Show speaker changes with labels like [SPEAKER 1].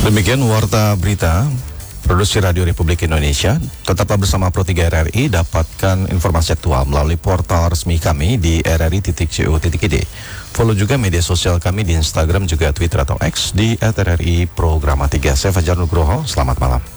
[SPEAKER 1] Demikian Warta Berita Produksi Radio Republik Indonesia. Tetaplah bersama Pro 3 RRI. Dapatkan informasi aktual melalui portal resmi kami di rri.co.id. Follow juga media sosial kami di Instagram juga Twitter atau X di @RRI Programa 3. Saya Fajar Nugroho, selamat malam.